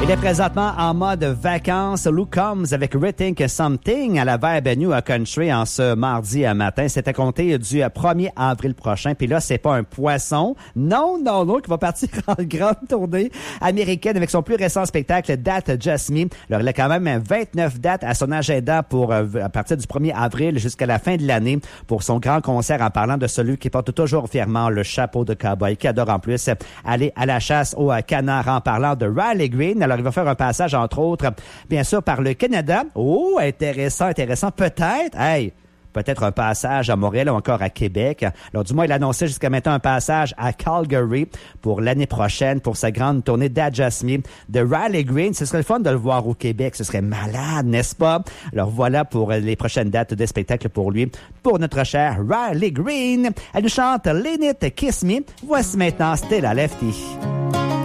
Il est présentement en mode vacances. Luke Combs avec Rethink Something à la Vibe New Country en ce mardi matin. C'était compté du 1er avril prochain. Puis là, c'est pas un poisson. Non, qui va partir en grande tournée américaine avec son plus récent spectacle, That Just Me. Alors, il a quand même 29 dates à son agenda pour à partir du 1er avril jusqu'à la fin de l'année pour son grand concert en parlant de celui qui porte toujours fièrement le chapeau de cowboy, qui adore en plus aller à la chasse au canard en parlant de Riley Green. Alors, il va faire un passage, entre autres, bien sûr, par le Canada. Oh, intéressant. Peut-être un passage à Montréal ou encore à Québec. Alors, du moins, il a annoncé jusqu'à maintenant un passage à Calgary pour l'année prochaine, pour sa grande tournée That Just Me de Riley Green. Ce serait le fun de le voir au Québec. Ce serait malade, n'est-ce pas? Alors, voilà pour les prochaines dates de spectacle pour lui, pour notre cher Riley Green. Elle nous chante Lean It, Kiss Me. Voici maintenant Stella Lefty.